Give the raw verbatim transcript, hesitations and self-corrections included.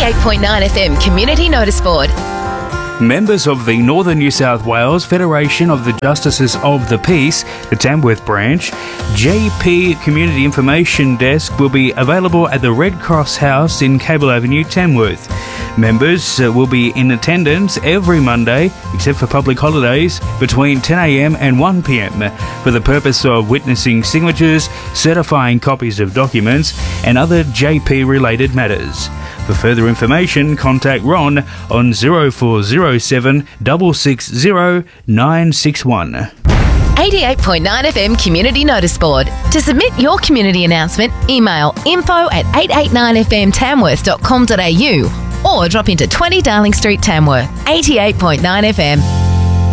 eighty-eight point nine F M Community Notice Board. Members of the Northern New South Wales Federation of the Justices of the Peace, the Tamworth branch, J P Community Information Desk will be available at the Red Cross House in Cable Avenue, Tamworth. Members uh, will be in attendance every Monday, except for public holidays, between ten a m and one p m for the purpose of witnessing signatures, certifying copies of documents, and other J P-related matters. For further information, contact Ron on zero four zero seven, six six zero, nine six one. eighty-eight point nine F M Community Notice Board. To submit your community announcement, email info at eight eight nine f m tamworth dot com dot a u or drop into twenty Darling Street, Tamworth. eighty-eight point nine F M.